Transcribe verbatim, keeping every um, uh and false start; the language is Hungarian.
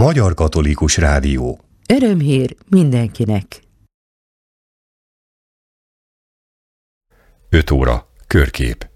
Magyar Katolikus Rádió. Örömhír mindenkinek. öt óra. Körkép.